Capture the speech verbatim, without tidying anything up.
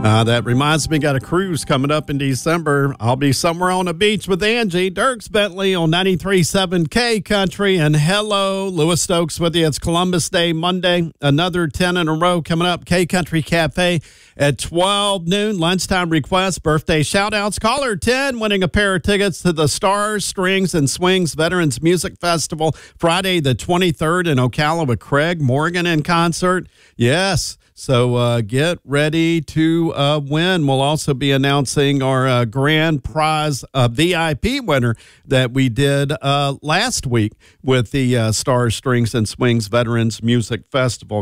Uh, that reminds me, got a cruise coming up in December. I'll be somewhere on the beach with Angie. Dirks Bentley on ninety-three point seven K Country. And hello, Lewis Stokes with you. It's Columbus Day Monday. Another ten in a row coming up. K Country Cafe at twelve noon. Lunchtime requests, birthday shout-outs. Caller ten winning a pair of tickets to the Stars, Strings, and Swings Veterans Music Festival Friday the twenty-third in Ocala with Craig Morgan in concert. Yes. So uh, get ready to uh, win. We'll also be announcing our uh, grand prize uh, V I P winner that we did uh, last week with the uh, Stars, Strings, and Swings Veterans Music Festival.